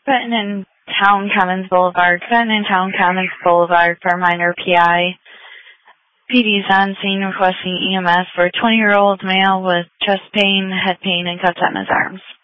Fenton and Town Commons Boulevard. Fenton and Town Commons Boulevard for minor PI. PD's on scene requesting EMS for a 20-year-old male with chest pain, head pain, and cuts on his arms.